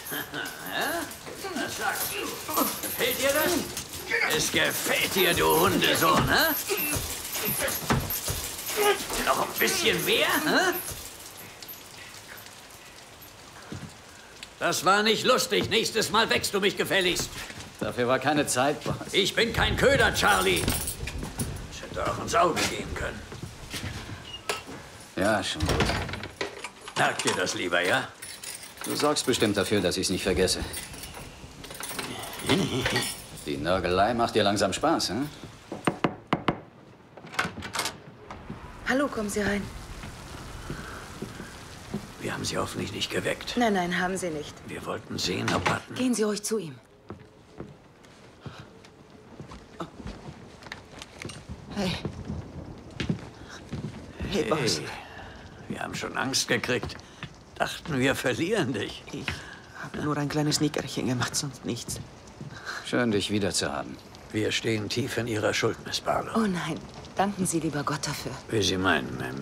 Was sagst du? Gefällt dir das? Es gefällt dir, du Hundesohn, hä? Noch ein bisschen mehr, hä? Das war nicht lustig. Nächstes Mal wächst du mich gefälligst. Dafür war keine Zeit, Boss. Ich bin kein Köder, Charlie. Das hätte auch ins Auge gehen können. Ja, schon gut. Merk dir das lieber, ja? Du sorgst bestimmt dafür, dass ich es nicht vergesse. Die Nörgelei macht dir langsam Spaß, hm? Hallo, kommen Sie rein. Wir haben sie hoffentlich nicht geweckt. Nein, nein, haben Sie nicht. Wir wollten sehen, ob Button... Gehen Sie ruhig zu ihm. Hey. Hey, Boss. Wir haben schon Angst gekriegt. Dachten, wir verlieren dich. Ich habe nur ein kleines Nickerchen gemacht, sonst nichts. Schön, dich wiederzuhaben. Wir stehen tief in Ihrer Schuld, Miss Barlow. Oh nein, danken Sie lieber Gott dafür. Wie Sie meinen, Ma'am.